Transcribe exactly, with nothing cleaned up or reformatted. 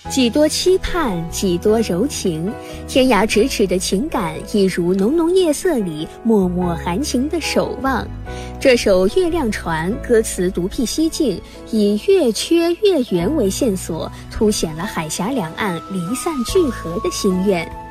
几多期盼，几多柔情，天涯咫尺的情感，一如浓浓夜色里脉脉含情的守望。这首《月亮船》歌词独辟蹊径，以月缺月圆为线索，凸显了海峡两岸离散聚合的心愿。